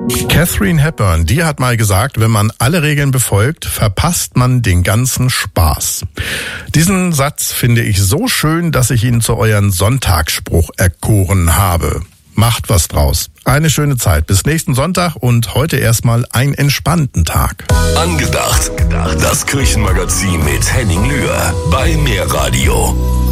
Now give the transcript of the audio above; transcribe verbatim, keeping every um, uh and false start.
Katharine Hepburn, die hat mal gesagt, wenn man alle Regeln befolgt, verpasst man den ganzen Spaß. Diesen Satz finde ich so schön, dass ich ihn zu euren Sonntagsspruch erkoren habe. Macht was draus. Eine schöne Zeit. Bis nächsten Sonntag und heute erstmal einen entspannten Tag. Angedacht. Das Kirchenmagazin mit Henning Lühr bei Mehr Radio.